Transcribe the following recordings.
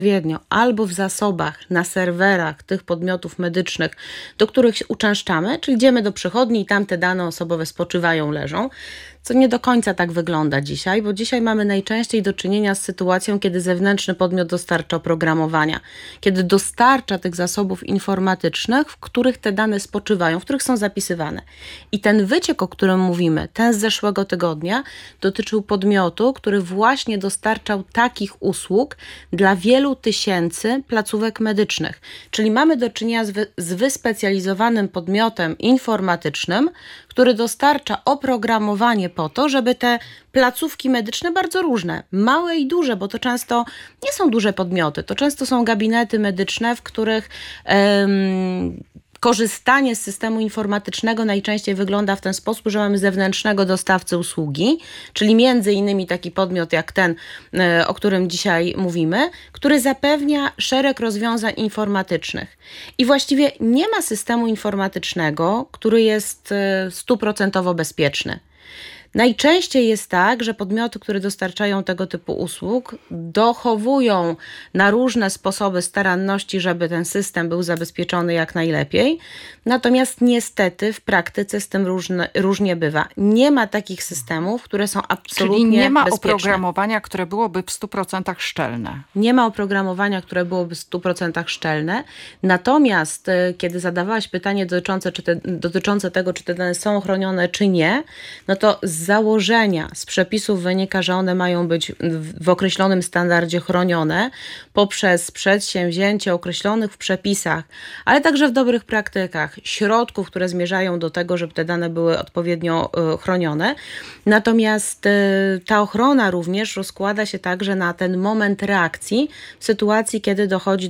odpowiednio albo w zasobach, na serwerach tych podmiotów medycznych, do których uczęszczamy, czyli idziemy do przychodni i tam te dane osobowe spoczywają, leżą, co nie do końca tak wygląda dzisiaj, bo dzisiaj mamy najczęściej do czynienia z sytuacją, kiedy zewnętrzny podmiot dostarcza oprogramowania, kiedy dostarcza tych zasobów informatycznych, w których te dane spoczywają, w których są zapisywane. I ten wyciek, o którym mówimy, ten z zeszłego tygodnia, dotyczył podmiotu, który właśnie dostarczał takich usług dla wielu tysięcy placówek medycznych. Czyli mamy do czynienia z wyspecjalizowanym podmiotem informatycznym, który dostarcza oprogramowanie po to, żeby te placówki medyczne, bardzo różne, małe i duże, bo to często nie są duże podmioty, to często są gabinety medyczne, w których korzystanie z systemu informatycznego najczęściej wygląda w ten sposób, że mamy zewnętrznego dostawcę usługi, czyli między innymi taki podmiot jak ten, o którym dzisiaj mówimy, który zapewnia szereg rozwiązań informatycznych. I właściwie nie ma systemu informatycznego, który jest 100% bezpieczny. Najczęściej jest tak, że podmioty, które dostarczają tego typu usług, dochowują na różne sposoby staranności, żeby ten system był zabezpieczony jak najlepiej. Natomiast niestety w praktyce z tym różnie bywa. Nie ma takich systemów, które są absolutnie bezpieczne. Czyli nie ma oprogramowania, które byłoby w 100% szczelne. Nie ma oprogramowania, które byłoby w 100% szczelne. Natomiast kiedy zadawałaś pytanie dotyczące tego, czy te dane są chronione, czy nie, no to z założenia, z przepisów wynika, że one mają być w określonym standardzie chronione poprzez przedsięwzięcie określonych w przepisach, ale także w dobrych praktykach, środków, które zmierzają do tego, żeby te dane były odpowiednio chronione. Natomiast ta ochrona również rozkłada się także na ten moment reakcji w sytuacji, kiedy dochodzi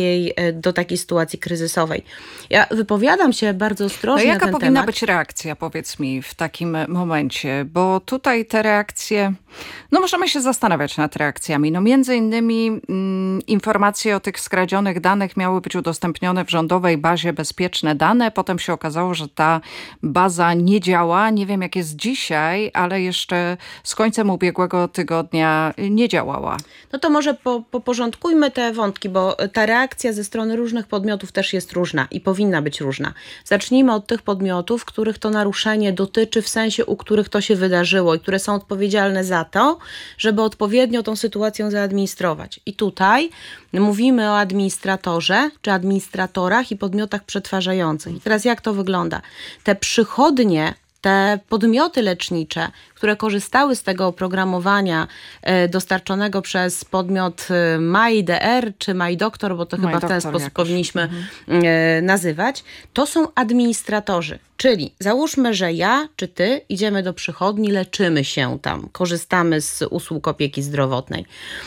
do takiej sytuacji kryzysowej. Ja wypowiadam się bardzo ostrożnie na ten temat. Jaka powinna być reakcja, powiedz mi, w takim momencie? Bo tutaj te reakcje, możemy się zastanawiać nad reakcjami. Między innymi informacje o tych skradzionych danych miały być udostępnione w rządowej bazie Bezpieczne Dane. Potem się okazało, że ta baza nie działa. Nie wiem, jak jest dzisiaj, ale jeszcze z końcem ubiegłego tygodnia nie działała. No to może poporządkujmy te wątki, bo ta reakcja ze strony różnych podmiotów też jest różna i powinna być różna. Zacznijmy od tych podmiotów, których to naruszenie dotyczy, w sensie, u których to się wydarzyło i które są odpowiedzialne za to, żeby odpowiednio tą sytuacją zaadministrować. I tutaj mówimy o administratorze, czy administratorach i podmiotach przetwarzających. I teraz jak to wygląda? Te przychodnie, te podmioty lecznicze, które korzystały z tego oprogramowania dostarczonego przez podmiot MyDR czy MyDoktor, bo to chyba w ten sposób powinniśmy nazywać, to są administratorzy. Czyli załóżmy, że ja czy ty idziemy do przychodni, leczymy się tam, korzystamy z usług opieki zdrowotnej.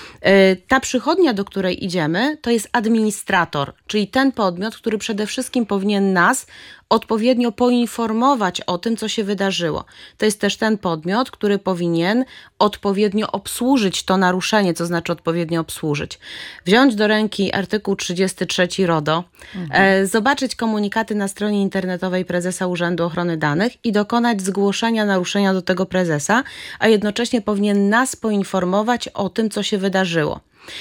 Ta przychodnia, do której idziemy, to jest administrator, czyli ten podmiot, który przede wszystkim powinien nas odpowiednio poinformować o tym, co się wydarzyło. To jest też ten podmiot, który powinien odpowiednio obsłużyć to naruszenie, co znaczy odpowiednio obsłużyć. Wziąć do ręki artykuł 33 RODO, zobaczyć komunikaty na stronie internetowej prezesa Urzędu Ochrony Danych i dokonać zgłoszenia naruszenia do tego prezesa, a jednocześnie powinien nas poinformować o tym, co się wydarzyło.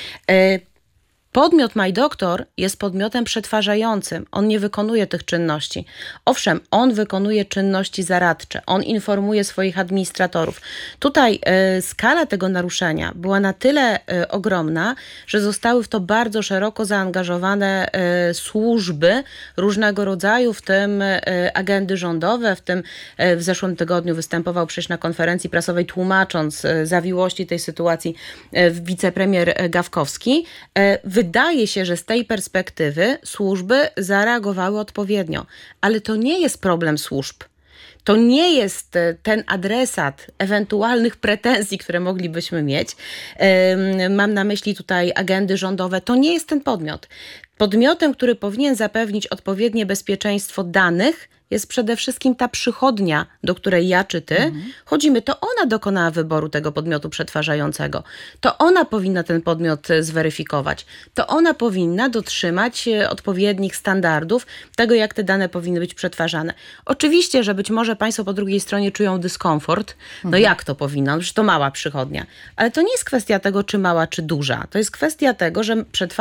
Podmiot MyDoktor jest podmiotem przetwarzającym. On nie wykonuje tych czynności. Owszem, on wykonuje czynności zaradcze. On informuje swoich administratorów. Tutaj skala tego naruszenia była na tyle ogromna, że zostały w to bardzo szeroko zaangażowane służby różnego rodzaju, w tym agendy rządowe. W zeszłym tygodniu występował przecież na konferencji prasowej, tłumacząc zawiłości tej sytuacji wicepremier Gawkowski. Wydaje się, że z tej perspektywy służby zareagowały odpowiednio, ale to nie jest problem służb. To nie jest ten adresat ewentualnych pretensji, które moglibyśmy mieć. Mam na myśli tutaj agendy rządowe. To nie jest ten podmiot. Podmiotem, który powinien zapewnić odpowiednie bezpieczeństwo danych, jest przede wszystkim ta przychodnia, do której ja czy ty chodzimy. To ona dokonała wyboru tego podmiotu przetwarzającego. To ona powinna ten podmiot zweryfikować. To ona powinna dotrzymać odpowiednich standardów tego, jak te dane powinny być przetwarzane. Oczywiście, że być może państwo po drugiej stronie czują dyskomfort. No jak to powinno? Przecież to mała przychodnia. Ale to nie jest kwestia tego, czy mała, czy duża. To jest kwestia tego, że